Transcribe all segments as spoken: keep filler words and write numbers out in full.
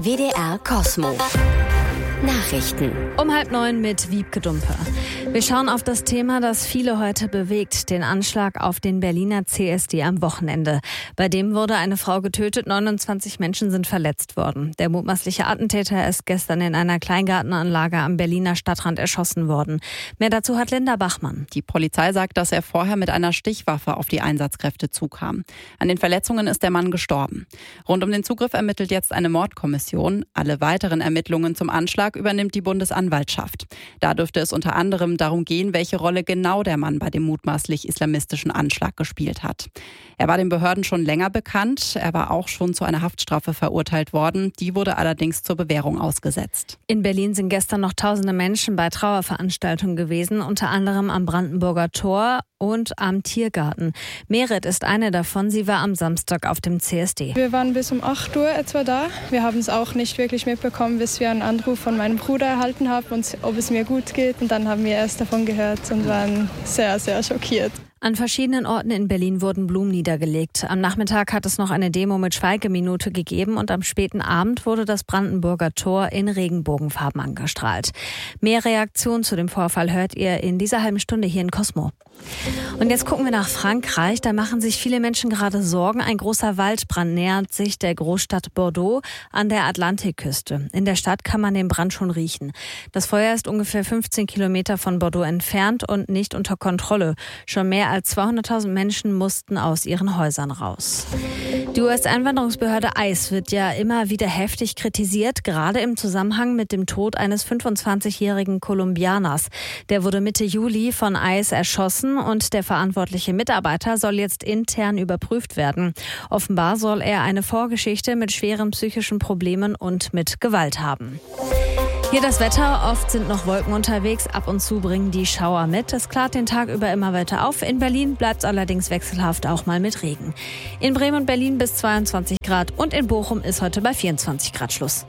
W D R Kosmo. Nachrichten. Um halb neun mit Wiebke Dumpe. Wir schauen auf das Thema, das viele heute bewegt, den Anschlag auf den Berliner C S D am Wochenende. Bei dem wurde eine Frau getötet, neunundzwanzig Menschen sind verletzt worden. Der mutmaßliche Attentäter ist gestern in einer Kleingartenanlage am Berliner Stadtrand erschossen worden. Mehr dazu hat Linda Bachmann. Die Polizei sagt, dass er vorher mit einer Stichwaffe auf die Einsatzkräfte zukam. An den Verletzungen ist der Mann gestorben. Rund um den Zugriff ermittelt jetzt eine Mordkommission. Alle weiteren Ermittlungen zum Anschlag übernimmt die Bundesanwaltschaft. Da dürfte es unter anderem darum gehen, welche Rolle genau der Mann bei dem mutmaßlich islamistischen Anschlag gespielt hat. Er war den Behörden schon länger bekannt. Er war auch schon zu einer Haftstrafe verurteilt worden. Die wurde allerdings zur Bewährung ausgesetzt. In Berlin sind gestern noch tausende Menschen bei Trauerveranstaltungen gewesen, unter anderem am Brandenburger Tor und am Tiergarten. Meret ist eine davon. Sie war am Samstag auf dem C S D. Wir waren bis um acht Uhr etwa da. Wir haben es auch nicht wirklich mitbekommen, bis wir einen Anruf von meinem Bruder erhalten haben, und ob es mir gut geht. Und dann haben wir erst davon gehört und waren sehr, sehr schockiert. An verschiedenen Orten in Berlin wurden Blumen niedergelegt. Am Nachmittag hat es noch eine Demo mit Schweigeminute gegeben und am späten Abend wurde das Brandenburger Tor in Regenbogenfarben angestrahlt. Mehr Reaktionen zu dem Vorfall hört ihr in dieser halben Stunde hier in Kosmo. Und jetzt gucken wir nach Frankreich. Da machen sich viele Menschen gerade Sorgen. Ein großer Waldbrand nähert sich der Großstadt Bordeaux an der Atlantikküste. In der Stadt kann man den Brand schon riechen. Das Feuer ist ungefähr fünfzehn Kilometer von Bordeaux entfernt und nicht unter Kontrolle. Schon mehr als zweihunderttausend Menschen mussten aus ihren Häusern raus. Die U S-Einwanderungsbehörde ICE wird ja immer wieder heftig kritisiert, gerade im Zusammenhang mit dem Tod eines fünfundzwanzigjährigen Kolumbianers. Der wurde Mitte Juli von ICE erschossen und der verantwortliche Mitarbeiter soll jetzt intern überprüft werden. Offenbar soll er eine Vorgeschichte mit schweren psychischen Problemen und mit Gewalt haben. Hier das Wetter. Oft sind noch Wolken unterwegs. Ab und zu bringen die Schauer mit. Es klart den Tag über immer weiter auf. In Berlin bleibt es allerdings wechselhaft, auch mal mit Regen. In Bremen und Berlin bis zweiundzwanzig Grad und in Bochum ist heute bei vierundzwanzig Grad Schluss.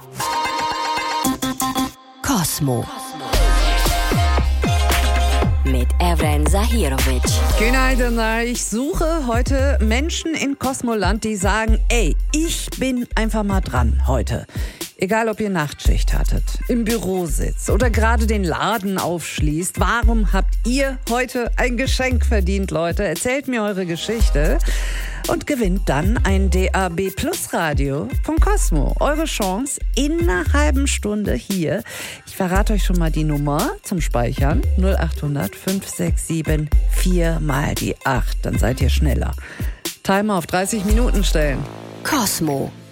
Kosmo. Mit Evren Zahirovic. Goedenavond. Ich suche heute Menschen in Kosmoland, die sagen, ey, ich bin einfach mal dran heute. Egal, ob ihr Nachtschicht hattet, im Büro sitzt oder gerade den Laden aufschließt. Warum habt ihr heute ein Geschenk verdient, Leute? Erzählt mir eure Geschichte und gewinnt dann ein D A B Plus Radio von Kosmo. Eure Chance in einer halben Stunde hier. Ich verrate euch schon mal die Nummer zum Speichern. null achthundert fünf sechs sieben vier mal die acht. Dann seid ihr schneller. Timer auf dreißig Minuten stellen. Kosmo.